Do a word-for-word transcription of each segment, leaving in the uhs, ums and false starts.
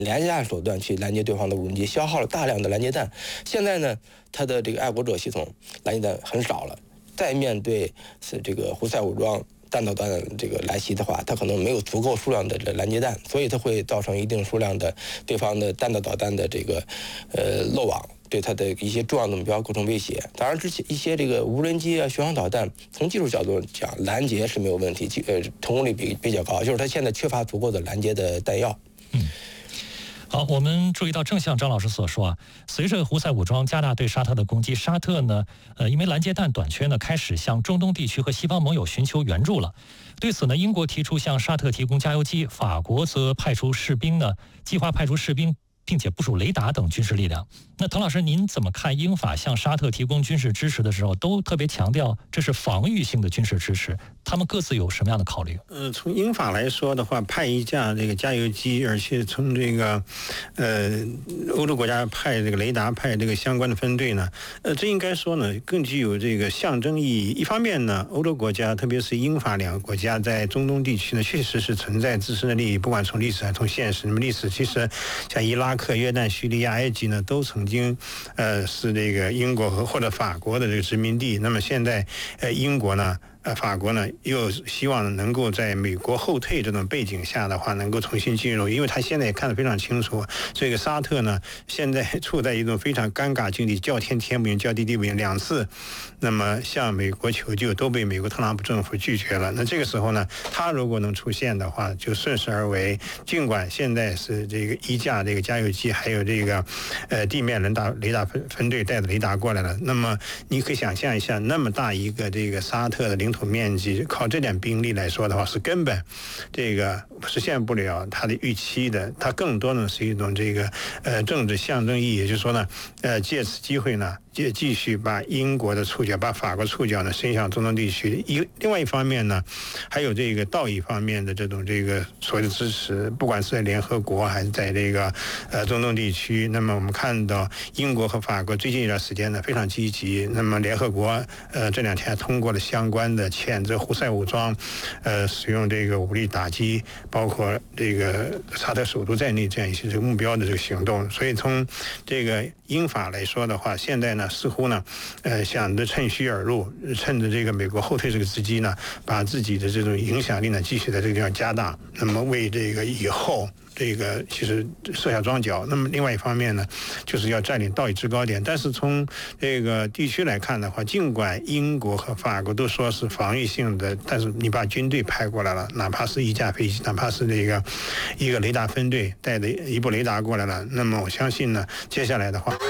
廉价手段去拦截对方的无人机，消耗了大量的拦截弹。现在呢，它的这个爱国者系统拦截弹很少了，再面对是这个胡塞武装弹道导弹这个来袭的话，它可能没有足够数量的拦截弹，所以它会造成一定数量的对方的弹道导弹的这个呃漏网，对它的一些重要的目标构成威胁。当然，之前一些这个无人机啊、巡航导弹，从技术角度讲，拦截是没有问题，呃，成功率比比较高，就是它现在缺乏足够的拦截的弹药。 嗯。好，我们注意到，正像张老师所说啊，随着胡塞武装加大对沙特的攻击，沙特呢，呃，因为拦截弹短缺呢，开始向中东地区和西方盟友寻求援助了。对此呢，英国提出向沙特提供加油机，法国则派出士兵呢，计划派出士兵，并且部署雷达等军事力量。那滕老师，您怎么看英法向沙特提供军事支持的时候，都特别强调这是防御性的军事支持？他们各自有什么样的考虑？ 呃，从英法来说的话，派一架这个加油机，而且从这个呃欧洲国家派这个雷达、派这个相关的分队呢，呃，这应该说呢更具有这个象征意义。一方面呢，欧洲国家，特别是英法两个国家在中东地区呢，确实是存在自身的利益，不管从历史还是从现实。那么历史其实像伊拉克、约旦、叙利亚、埃及呢，都曾经呃是这个英国和或者法国的这个殖民地。那么现在呃英国呢？呃，法国呢又希望能够在美国后退这种背景下的话，能够重新进入，因为他现在也看得非常清楚，这个沙特呢现在处在一种非常尴尬境地，叫天天不应，叫地地不应，两次，那么向美国求救都被美国特朗普政府拒绝了。那这个时候呢，他如果能出现的话，就顺势而为。尽管现在是这个一架这个加油机，还有这个呃地面雷达雷达分分队带着雷达过来了，那么你可以想象一下，那么大一个这个沙特的领土面积，靠这点兵力来说的话，是根本这个实现不了它的预期的。它更多呢是一种这个呃政治象征意义，也就是说呢，呃借此机会呢，继继续把英国的触角、把法国触角呢伸向中东地区。一另外一方面呢，还有这个道义方面的这种这个所谓的支持，不管是在联合国还是在这个呃中东地区。那么我们看到英国和法国最近一段时间呢非常积极。那么联合国呃这两天通过了相关的谴责胡塞武装，呃，使用这个武力打击，包括这个沙特首都在内这样一些这个目标的这个行动。所以从这个英法来说的话，现在呢似乎呢，呃，想着趁虚而入，趁着这个美国后退这个时机呢，把自己的这种影响力呢继续在这个地方加大，那么为这个以后这个其实设下庄脚。那么另外一方面呢，就是要占领道义制高点。但是从这个地区来看的话，尽管英国和法国都说是防御性的，但是你把军队派过来了，哪怕是一架飞机，哪怕是这个一个雷达分队带着一部雷达过来了，那么我相信呢，接下来的话。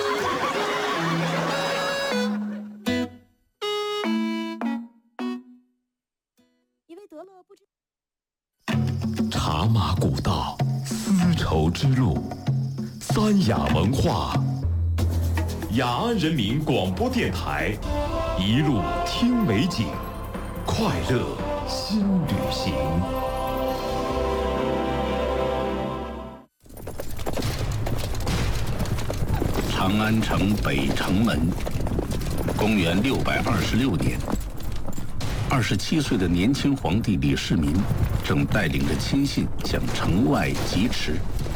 茶马古道，丝绸之路，三雅文化，雅安人民广播电台，一路听美景，快乐新旅行。 长安城北城门，公元六百二十六年。二十七岁的年轻皇帝李世民正带领着亲信向城外疾驰。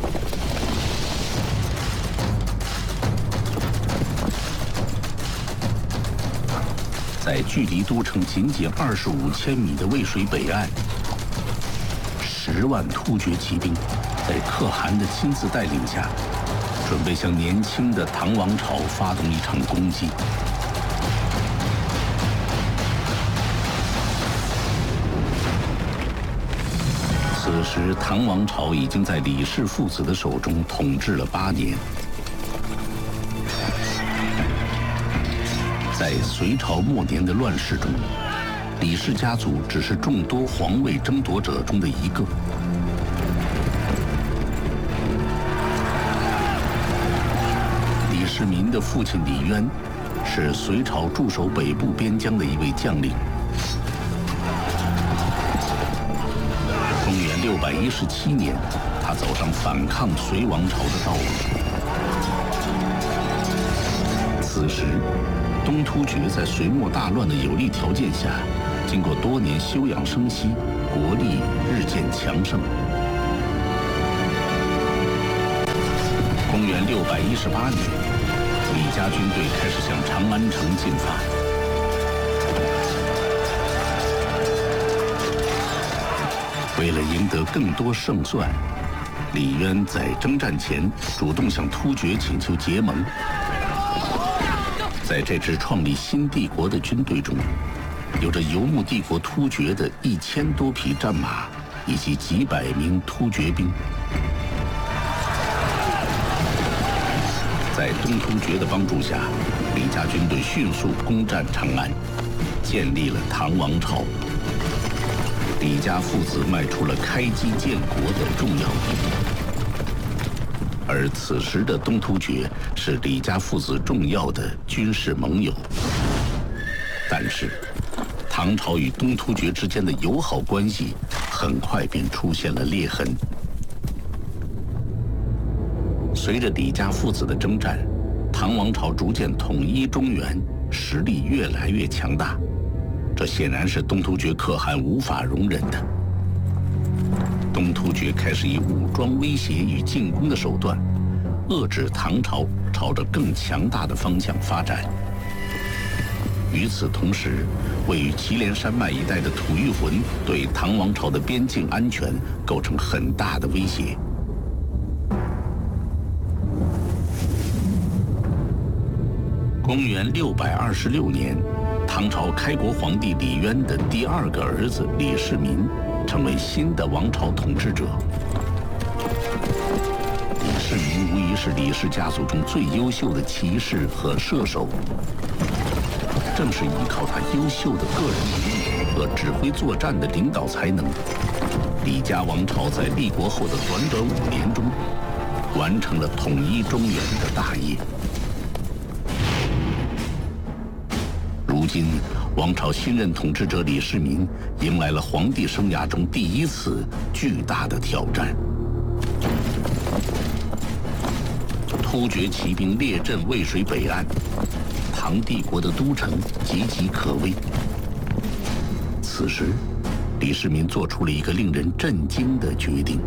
在距离都城仅仅二十五千米的渭水北岸，十万突厥骑兵在可汗的亲自带领下，准备向年轻的唐王朝发动一场攻击。此时，唐王朝已经在李氏父子的手中统治了八年。在隋朝末年的乱世中，李氏家族只是众多皇位争夺者中的一个。李世民的父亲李渊是隋朝驻守北部边疆的一位将领。六百一十七年，他走上反抗隋王朝的道路。此时，东突厥在隋末大乱的有利条件下，经过多年休养生息，国力日渐强盛。 元六百一十八年，李家军队开始向长安城进发。为了赢得更多胜算，李渊在征战前主动向突厥请求结盟。在这支创立新帝国的军队中，有着游牧帝国突厥的一千多匹战马以及几百名突厥兵。在东突厥的帮助下，李家军队迅速攻占长安，建立了唐王朝。李家父子迈出了开基建国的重要一步。而此时的东突厥是李家父子重要的军事盟友。但是，唐朝与东突厥之间的友好关系很快便出现了裂痕。随着李家父子的征战，唐王朝逐渐统一中原，实力越来越强大。这显然是东突厥可汗无法容忍的。东突厥开始以武装威胁与进攻的手段，遏制唐朝朝着更强大的方向发展。与此同时，位于祁连山脉一带的吐谷浑对唐王朝的边境安全构成很大的威胁。公元六百二十六年，唐朝开国皇帝李渊的第二个儿子李世民成为新的王朝统治者。李世民无疑是李氏家族中最优秀的骑士和射手。正是依靠他优秀的个人能力和指挥作战的领导才能，李家王朝在立国后的短短五年中，完成了统一中原的大业。如今，王朝新任统治者李世民迎来了皇帝生涯中第一次巨大的挑战。突厥骑兵列阵渭水北岸，唐帝国的都城岌岌可危。此时，李世民做出了一个令人震惊的决定。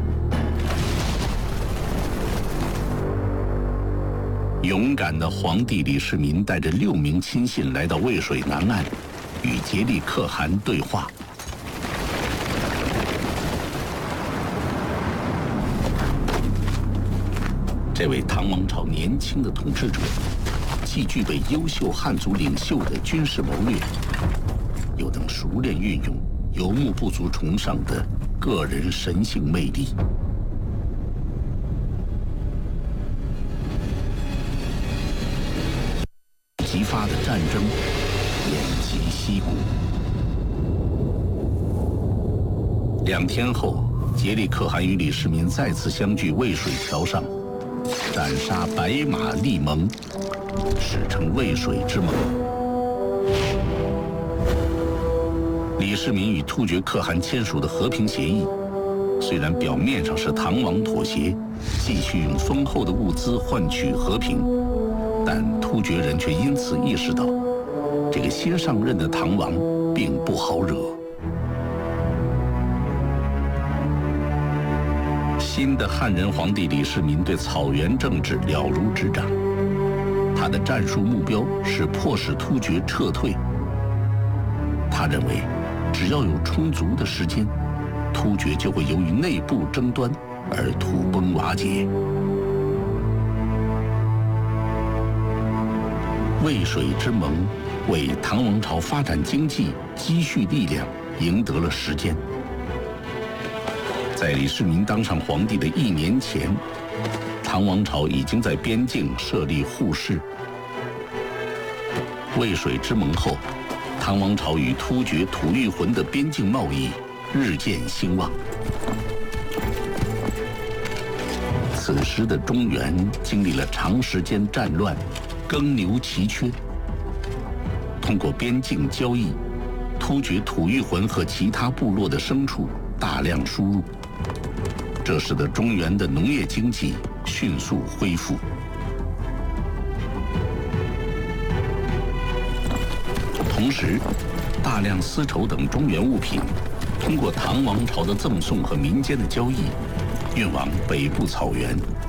勇敢的皇帝李世民带着六名亲信来到渭水南岸，与颉利可汗对话。这位唐王朝年轻的统治者，既具备优秀汉族领袖的军事谋略，又能熟练运用游牧部族崇尚的个人神性魅力。激发的战争偃旗息鼓。两天后，颉利可汗与李世民再次相聚渭水桥上，斩杀白马立盟，史称渭水之盟。李世民与突厥可汗签署的和平协议，虽然表面上是唐王妥协，继续用丰厚的物资换取和平，但突厥人却因此意识到，这个新上任的唐王并不好惹。新的汉人皇帝李世民对草原政治了如指掌，他的战术目标是迫使突厥撤退。他认为，只要有充足的时间，突厥就会由于内部争端而土崩瓦解。渭水之盟为唐王朝发展经济、积蓄力量赢得了时间。在李世民当上皇帝的一年前，唐王朝已经在边境设立护市。渭水之盟后，唐王朝与突厥吐谷浑的边境贸易日渐兴旺。此时的中原经历了长时间战乱，耕牛奇缺。通过边境交易，突厥吐谷浑和其他部落的牲畜大量输入，这使得中原的农业经济迅速恢复。同时，大量丝绸等中原物品通过唐王朝的赠送和民间的交易，运往北部草原，